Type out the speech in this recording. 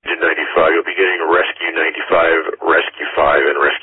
Engine 95. You'll be getting Rescue 95, Rescue 5, and Rescue